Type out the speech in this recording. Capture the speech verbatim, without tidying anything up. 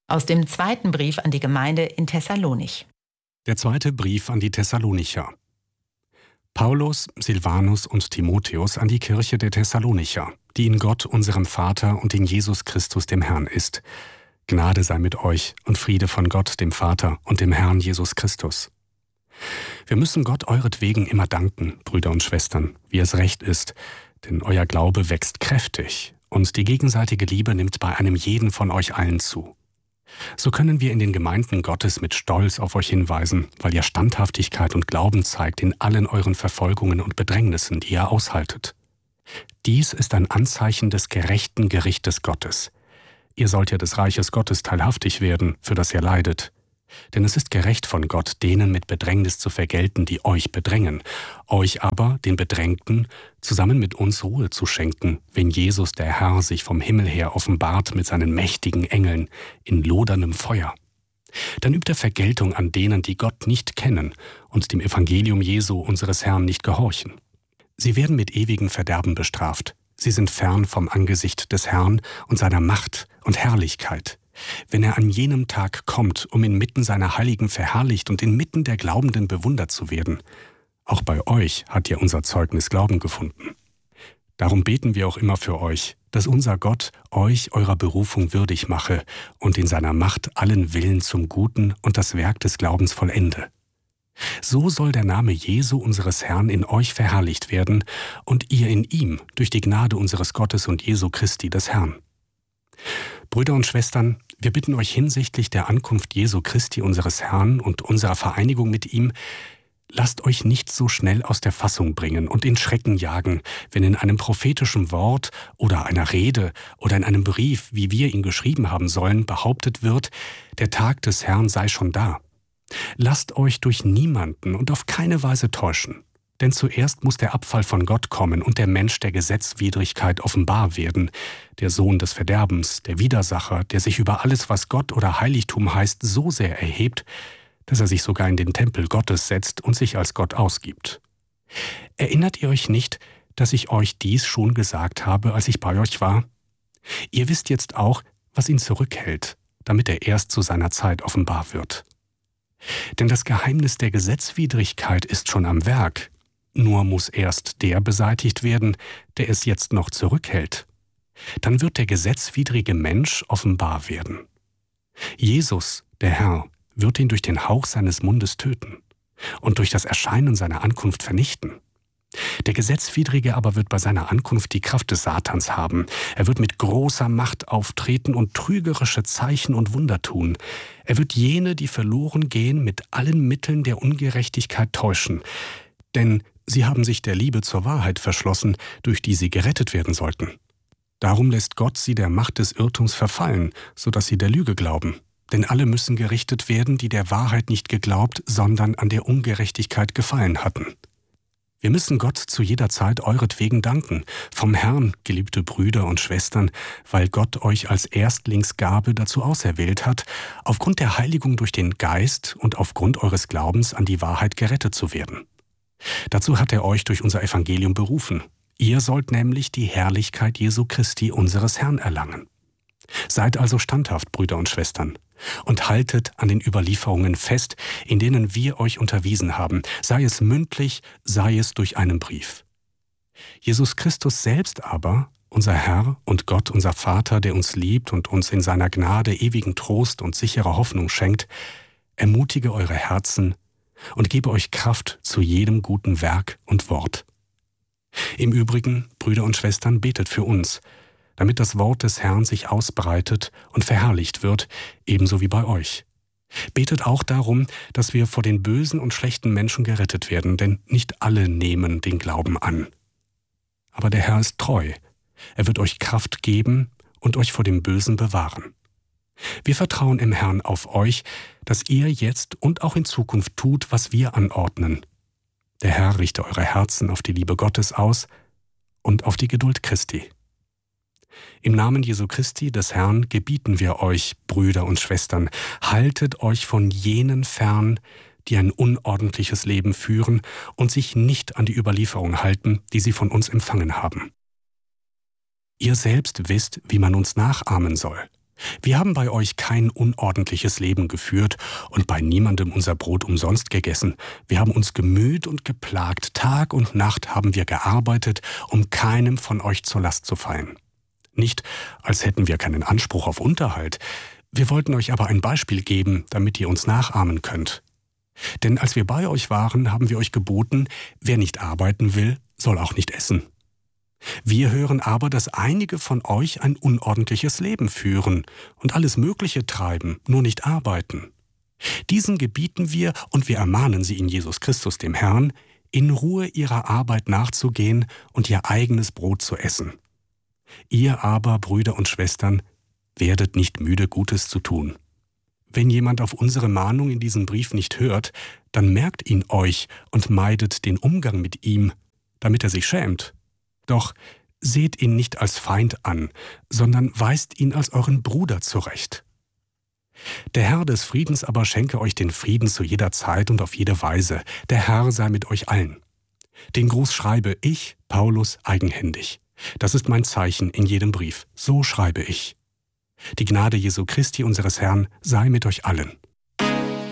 Aus dem zweiten Brief an die Gemeinde in Thessalonich. Der zweite Brief an die Thessalonicher. Paulus, Silvanus und Timotheus an die Kirche der Thessalonicher, die in Gott, unserem Vater und in Jesus Christus, dem Herrn ist. Gnade sei mit euch und Friede von Gott, dem Vater und dem Herrn Jesus Christus. Wir müssen Gott euretwegen immer danken, Brüder und Schwestern, wie es recht ist, denn euer Glaube wächst kräftig und die gegenseitige Liebe nimmt bei einem jeden von euch allen zu. So können wir in den Gemeinden Gottes mit Stolz auf euch hinweisen, weil ihr Standhaftigkeit und Glauben zeigt in allen euren Verfolgungen und Bedrängnissen, die ihr aushaltet. Dies ist ein Anzeichen des gerechten Gerichtes Gottes. Ihr sollt ja des Reiches Gottes teilhaftig werden, für das ihr leidet. Denn es ist gerecht von Gott, denen mit Bedrängnis zu vergelten, die euch bedrängen, euch aber, den Bedrängten, zusammen mit uns Ruhe zu schenken, wenn Jesus der Herr sich vom Himmel her offenbart mit seinen mächtigen Engeln in loderndem Feuer. Dann übt er Vergeltung an denen, die Gott nicht kennen und dem Evangelium Jesu unseres Herrn nicht gehorchen. Sie werden mit ewigem Verderben bestraft. Sie sind fern vom Angesicht des Herrn und seiner Macht und Herrlichkeit. Wenn er an jenem Tag kommt, um inmitten seiner Heiligen verherrlicht und inmitten der Glaubenden bewundert zu werden. Auch bei euch hat ja unser Zeugnis Glauben gefunden. Darum beten wir auch immer für euch, dass unser Gott euch eurer Berufung würdig mache und in seiner Macht allen Willen zum Guten und das Werk des Glaubens vollende. So soll der Name Jesu unseres Herrn in euch verherrlicht werden und ihr in ihm durch die Gnade unseres Gottes und Jesu Christi des Herrn. Brüder und Schwestern, wir bitten euch hinsichtlich der Ankunft Jesu Christi unseres Herrn und unserer Vereinigung mit ihm, lasst euch nicht so schnell aus der Fassung bringen und in Schrecken jagen, wenn in einem prophetischen Wort oder einer Rede oder in einem Brief, wie wir ihn geschrieben haben sollen, behauptet wird, der Tag des Herrn sei schon da. Lasst euch durch niemanden und auf keine Weise täuschen. Denn zuerst muss der Abfall von Gott kommen und der Mensch der Gesetzwidrigkeit offenbar werden, der Sohn des Verderbens, der Widersacher, der sich über alles, was Gott oder Heiligtum heißt, so sehr erhebt, dass er sich sogar in den Tempel Gottes setzt und sich als Gott ausgibt. Erinnert ihr euch nicht, dass ich euch dies schon gesagt habe, als ich bei euch war? Ihr wisst jetzt auch, was ihn zurückhält, damit er erst zu seiner Zeit offenbar wird. Denn das Geheimnis der Gesetzwidrigkeit ist schon am Werk. Nur muss erst der beseitigt werden, der es jetzt noch zurückhält. Dann wird der gesetzwidrige Mensch offenbar werden. Jesus, der Herr, wird ihn durch den Hauch seines Mundes töten und durch das Erscheinen seiner Ankunft vernichten. Der Gesetzwidrige aber wird bei seiner Ankunft die Kraft des Satans haben. Er wird mit großer Macht auftreten und trügerische Zeichen und Wunder tun. Er wird jene, die verloren gehen, mit allen Mitteln der Ungerechtigkeit täuschen. Denn sie haben sich der Liebe zur Wahrheit verschlossen, durch die sie gerettet werden sollten. Darum lässt Gott sie der Macht des Irrtums verfallen, sodass sie der Lüge glauben. Denn alle müssen gerichtet werden, die der Wahrheit nicht geglaubt, sondern an der Ungerechtigkeit gefallen hatten. Wir müssen Gott zu jeder Zeit euretwegen danken, vom Herrn, geliebte Brüder und Schwestern, weil Gott euch als Erstlingsgabe dazu auserwählt hat, aufgrund der Heiligung durch den Geist und aufgrund eures Glaubens an die Wahrheit gerettet zu werden. Dazu hat er euch durch unser Evangelium berufen. Ihr sollt nämlich die Herrlichkeit Jesu Christi unseres Herrn erlangen. Seid also standhaft, Brüder und Schwestern, und haltet an den Überlieferungen fest, in denen wir euch unterwiesen haben, sei es mündlich, sei es durch einen Brief. Jesus Christus selbst aber, unser Herr und Gott, unser Vater, der uns liebt und uns in seiner Gnade ewigen Trost und sichere Hoffnung schenkt, ermutige eure Herzen und gebe euch Kraft zu jedem guten Werk und Wort. Im Übrigen, Brüder und Schwestern, betet für uns, damit das Wort des Herrn sich ausbreitet und verherrlicht wird, ebenso wie bei euch. Betet auch darum, dass wir vor den bösen und schlechten Menschen gerettet werden, denn nicht alle nehmen den Glauben an. Aber der Herr ist treu. Er wird euch Kraft geben und euch vor dem Bösen bewahren. Wir vertrauen im Herrn auf euch, dass ihr jetzt und auch in Zukunft tut, was wir anordnen. Der Herr richte eure Herzen auf die Liebe Gottes aus und auf die Geduld Christi. Im Namen Jesu Christi, des Herrn, gebieten wir euch, Brüder und Schwestern, haltet euch von jenen fern, die ein unordentliches Leben führen und sich nicht an die Überlieferung halten, die sie von uns empfangen haben. Ihr selbst wisst, wie man uns nachahmen soll. Wir haben bei euch kein unordentliches Leben geführt und bei niemandem unser Brot umsonst gegessen. Wir haben uns gemüht und geplagt. Tag und Nacht haben wir gearbeitet, um keinem von euch zur Last zu fallen. Nicht, als hätten wir keinen Anspruch auf Unterhalt. Wir wollten euch aber ein Beispiel geben, damit ihr uns nachahmen könnt. Denn als wir bei euch waren, haben wir euch geboten, wer nicht arbeiten will, soll auch nicht essen. Wir hören aber, dass einige von euch ein unordentliches Leben führen und alles Mögliche treiben, nur nicht arbeiten. Diesen gebieten wir und wir ermahnen sie in Jesus Christus, dem Herrn, in Ruhe ihrer Arbeit nachzugehen und ihr eigenes Brot zu essen. Ihr aber, Brüder und Schwestern, werdet nicht müde, Gutes zu tun. Wenn jemand auf unsere Mahnung in diesem Brief nicht hört, dann merkt ihn euch und meidet den Umgang mit ihm, damit er sich schämt. Doch seht ihn nicht als Feind an, sondern weist ihn als euren Bruder zurecht. Der Herr des Friedens aber schenke euch den Frieden zu jeder Zeit und auf jede Weise. Der Herr sei mit euch allen. Den Gruß schreibe ich, Paulus, eigenhändig. Das ist mein Zeichen in jedem Brief. So schreibe ich. Die Gnade Jesu Christi, unseres Herrn, sei mit euch allen.